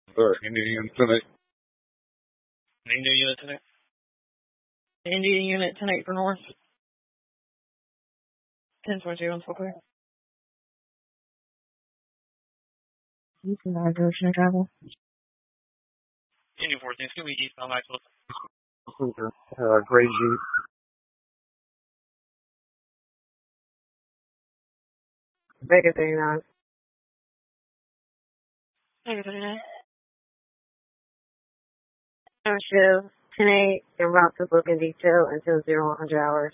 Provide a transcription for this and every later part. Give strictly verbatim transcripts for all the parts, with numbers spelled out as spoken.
Sorry, Indian unit tonight. Indian unit tonight. Indian unit tonight for North. ten twenty-two on full clear. You can have direction of travel. Indian fourteen, it's going to be eastbound Maxwell. Uh, gray Jeep. Vegas thirty-nine. Vegas thirty-nine. Show ten eight en route to book in detail until zero one hundred hours.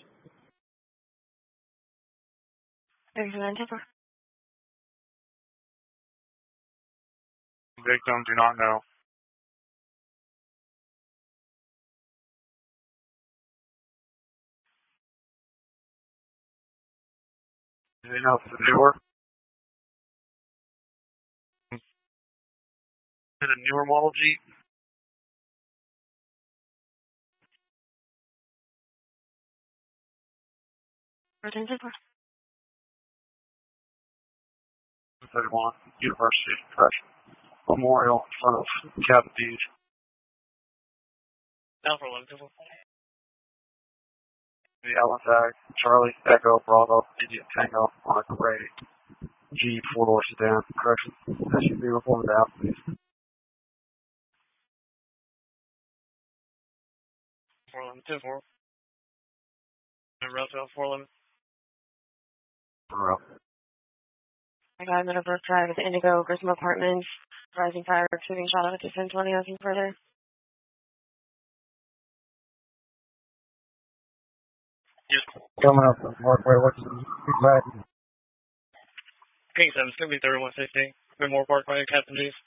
Vegas thirty-nine, Temper. Victim, do not know. Do they know if it's a newer? Is it a newer model Jeep? thirteen, Temper. thirty-one, University, Fresh Memorial in front of Cabin Beach. Down for eleven, Temper. The Allen tag, Charlie, Echo, Bravo, Indian Tango on a gray Jeep four-door sedan. Correction. S U V reported out, please. four eleven, ten four. And route to four eleven. Bro. I got a Meadowbrook Drive at the Indigo Grissom Apartments. Rising fire, shooting shot at the ten twenty. Nothing further. Yes. Coming up, Parkway, what's the exact? King seven, it's going to be thirty-one sixteen. Memorial Parkway, Captain G's.